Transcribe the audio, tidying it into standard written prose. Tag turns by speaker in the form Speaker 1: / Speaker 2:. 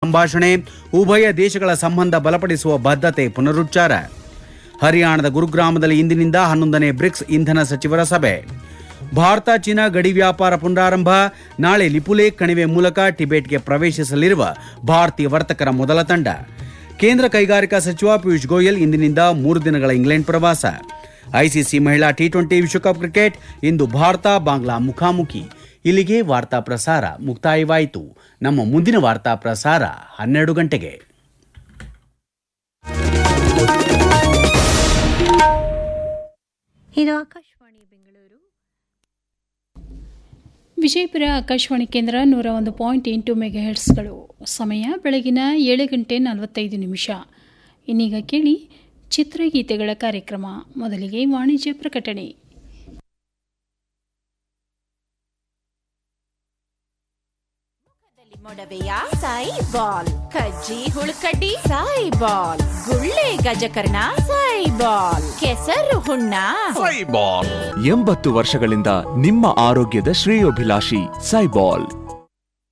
Speaker 1: ಸಂಭಾಷಣೆ, ಉಭಯ ದೇಶಗಳ ಸಂಬಂಧ ಬಲಪಡಿಸುವ ಬದ್ಧತೆ ಪುನರುಚ್ಚಾರ. ಹರಿಯಾಣದ ಗುರುಗ್ರಾಮದಲ್ಲಿ ಇಂದಿನಿಂದ 11ನೇ ಬ್ರಿಕ್ಸ್ ಇಂಧನ ಸಚಿವರ ಸಭೆ. ಭಾರತ ಚೀನಾ ಗಡಿ ವ್ಯಾಪಾರ ಪುನರಾರಂಭ. ನಾಳೆ ಲಿಪುಲೇಖ್ ಕಣಿವೆ ಮೂಲಕ ಟಿಬೆಟ್ಗೆ ಪ್ರವೇಶಿಸಲಿರುವ ಭಾರತೀಯ ವರ್ತಕರ ಮೊದಲ ತಂಡ. ಕೇಂದ್ರ ಕೈಗಾರಿಕಾ ಸಚಿವ ಪಿಯೂಷ್ ಗೋಯಲ್ ಇಂದಿನಿಂದ 3 ದಿನಗಳ ಇಂಗ್ಲೆಂಡ್ ಪ್ರವಾಸ. ಐಸಿಸಿ ಮಹಿಳಾ ಟಿ20 ವಿಶ್ವಕಪ್ ಕ್ರಿಕೆಟ್ ಇಂದು ಭಾರತ ಬಾಂಗ್ಲಾ ಮುಖಾಮುಖಿ. ಇಲ್ಲಿಗೆ ವಾರ್ತಾ ಪ್ರಸಾರ ಮುಕ್ತಾಯವಾಯಿತು. ನಮ್ಮ ಮುಂದಿನ ವಾರ್ತಾ ಪ್ರಸಾರ 12 ಗಂಟೆಗೆ.
Speaker 2: ಇದು ಆಕಾಶವಾಣಿ ಬೆಂಗಳೂರು.
Speaker 3: ವಿಜಯಪುರ ಆಕಾಶವಾಣಿ ಕೇಂದ್ರ 101.8 ಮೆಗಾಹೆರ್ಟ್ಸ್ಗಳು. ಸಮಯ ಬೆಳಗಿನ 7:45. ಇನ್ನೀಗ ಕೇಳಿ ಚಿತ್ರಗೀತೆಗಳ ಕಾರ್ಯಕ್ರಮ. ಮೊದಲಿಗೆ ವಾಣಿಜ್ಯ ಪ್ರಕಟಣೆ.
Speaker 4: ಮೊಡವೆಯ ಸಾಯಿಬಾಲ್, ಕಜ್ಜಿ ಹುಳುಕಡ್ಡಿ ಸಾಯಿಬಾಲ್, ಗುಳ್ಳೆ ಗಜಕರ್ಣ ಸಾಯಿಬಾಲ್, ಕೆಸರು ಹುಣ್ಣ
Speaker 5: ಸಾಯಿಬಾಲ್. 80 ವರ್ಷಗಳಿಂದ ನಿಮ್ಮ ಆರೋಗ್ಯದ ಶ್ರೇಯೋಭಿಲಾಷಿ ಸಾಯಿಬಾಲ್.